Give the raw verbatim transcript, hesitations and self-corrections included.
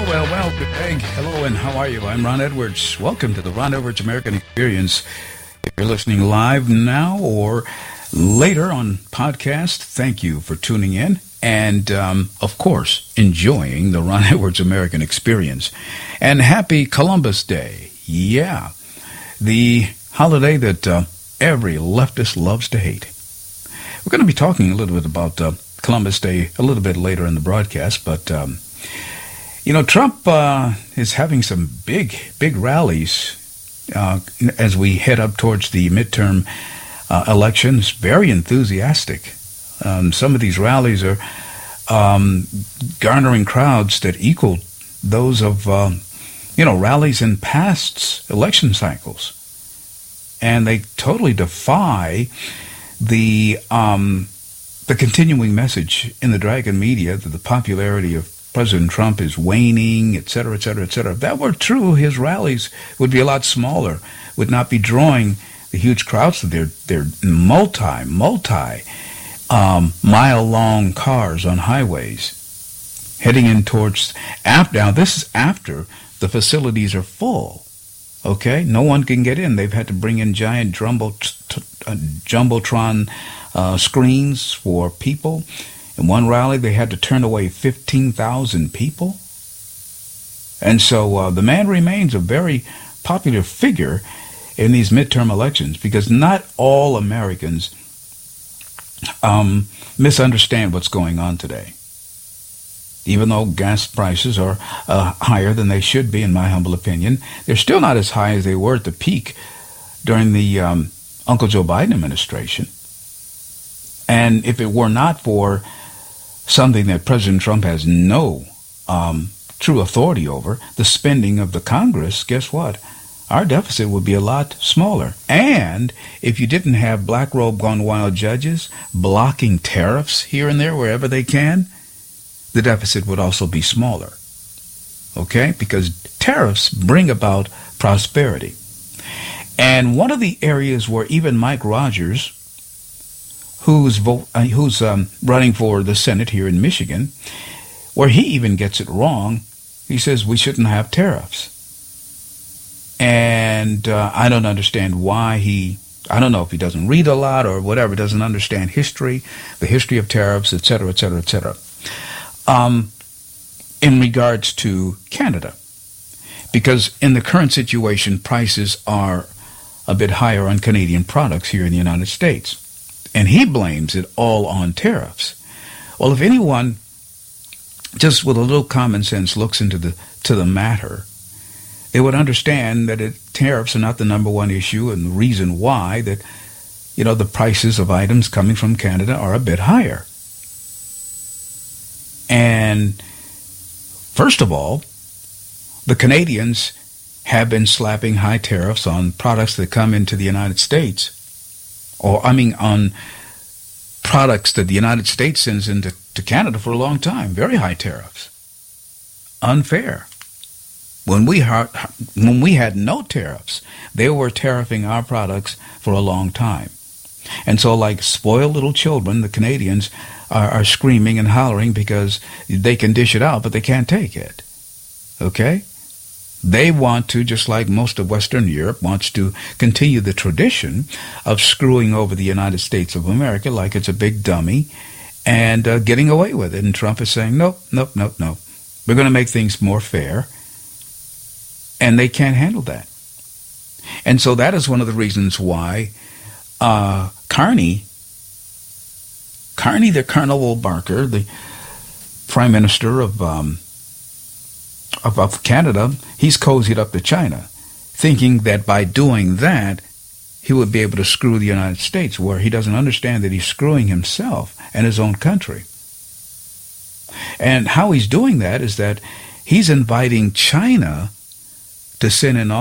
Well, well, well, good day. Hello, and how are you? I'm Ron Edwards. Welcome to the Ron Edwards American Experience. If you're listening live now or later on podcast, thank you for tuning in. And, um, of course, enjoying the Ron Edwards American Experience. And happy Columbus Day. Yeah, the holiday that uh, every leftist loves to hate. We're going to be talking a little bit about uh, Columbus Day a little bit later in the broadcast, but... Um, You know, Trump uh, is having some big, big rallies uh, as we head up towards the midterm uh, elections. Very enthusiastic. Um, some of these rallies are um, garnering crowds that equal those of, uh, you know, rallies in past election cycles. And they totally defy the um, the continuing message in the Dragon media that the popularity of President Trump is waning, et cetera, et cetera, et cetera. If that were true, his rallies would be a lot smaller, would not be drawing the huge crowds that they're, they're multi, multi um, mile-long cars on highways heading in towards... After, now, this is after the facilities are full, okay? No one can get in. They've had to bring in giant jumbo, t- uh, Jumbotron uh, screens for people. In one rally, they had to turn away fifteen thousand people. And so uh, the man remains a very popular figure in these midterm elections because not all Americans um, misunderstand what's going on today. Even though gas prices are uh, higher than they should be, in my humble opinion, they're still not as high as they were at the peak during the um, Uncle Joe Biden administration. And if it were not for something that President Trump has no um, true authority over, the spending of the Congress, guess what? Our deficit would be a lot smaller. And if you didn't have black robe gone wild judges blocking tariffs here and there wherever they can, the deficit would also be smaller. Okay? Because tariffs bring about prosperity. And one of the areas where even Mike Rogers, who's vote, uh, who's um, running for the Senate here in Michigan, where he even gets it wrong. He says we shouldn't have tariffs. And uh, I don't understand why he, I don't know if he doesn't read a lot or whatever, doesn't understand history, the history of tariffs, et cetera, et cetera, et cetera. Um, in regards to Canada, because in the current situation, prices are a bit higher on Canadian products here in the United States. And he blames it all on tariffs. Well, if anyone, just with a little common sense, looks into the to the matter, they would understand that it, tariffs are not the number one issue and the reason why that, you know, the prices of items coming from Canada are a bit higher. And first of all, the Canadians have been slapping high tariffs on products that come into the United States. Or, I mean, on products that the United States sends into to Canada for a long time. Very high tariffs. Unfair. When we, ha- when we had no tariffs, they were tariffing our products for a long time. And so, like spoiled little children, the Canadians are, are screaming and hollering because they can dish it out, but they can't take it. Okay? They want to, just like most of Western Europe, wants to continue the tradition of screwing over the United States of America like it's a big dummy and uh, getting away with it. And Trump is saying, nope, nope, nope, nope. We're going to make things more fair. And they can't handle that. And so that is one of the reasons why uh, Carney, Carney the Colonel Barker, the Prime Minister of... Um, Of, of Canada, he's cozied up to China, thinking that by doing that, he would be able to screw the United States, where he doesn't understand that he's screwing himself and his own country. And how he's doing that is that he's inviting China to send in